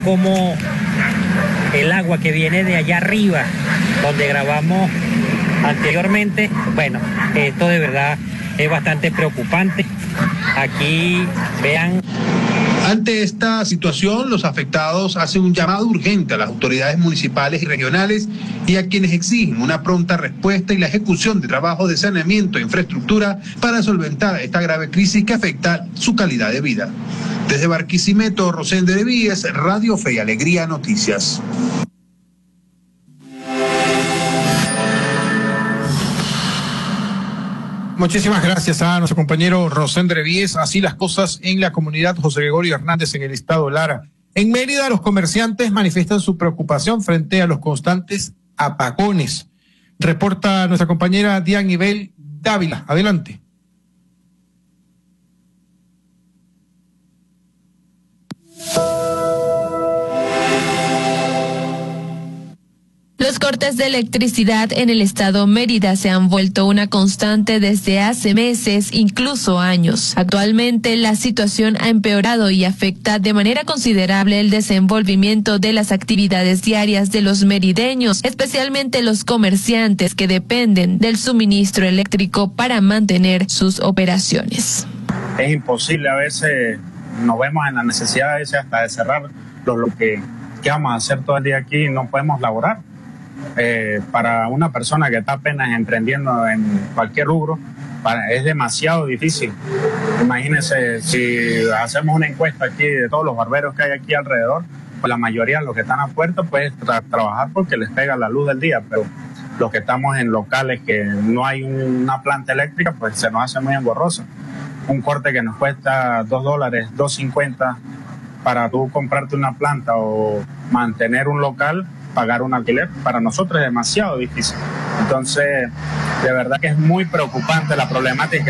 como el agua que viene de allá arriba, donde grabamos anteriormente, bueno, esto de verdad es bastante preocupante. Aquí vean. Ante esta situación, los afectados hacen un llamado urgente a las autoridades municipales y regionales y a quienes exigen una pronta respuesta y la ejecución de trabajos de saneamiento e infraestructura para solventar esta grave crisis que afecta su calidad de vida. Desde Barquisimeto, Rosendo Revíes, Radio Fe y Alegría Noticias. Muchísimas gracias a nuestro compañero Rosendo Revíes. Así las cosas en la comunidad José Gregorio Hernández en el estado Lara. En Mérida, los comerciantes manifiestan su preocupación frente a los constantes apagones. Reporta nuestra compañera Dianibel Dávila. Adelante. Los cortes de electricidad en el estado Mérida se han vuelto una constante desde hace meses, incluso años. Actualmente la situación ha empeorado y afecta de manera considerable el desenvolvimiento de las actividades diarias de los merideños, especialmente los comerciantes que dependen del suministro eléctrico para mantener sus operaciones. Es imposible, a veces nos vemos en la necesidad hasta de cerrar lo que vamos a hacer todo el día aquí y no podemos laborar. Para una persona que está apenas emprendiendo en cualquier rubro, es demasiado difícil. Imagínense, si hacemos una encuesta aquí de todos los barberos que hay aquí alrededor, pues la mayoría de los que están a puerta pueden trabajar porque les pega la luz del día, pero los que estamos en locales que no hay una planta eléctrica, pues se nos hace muy engorroso. Un corte que nos cuesta $2, $2.50 para tú comprarte una planta o mantener un local, pagar un alquiler, para nosotros es demasiado difícil. Entonces, de verdad que es muy preocupante la problemática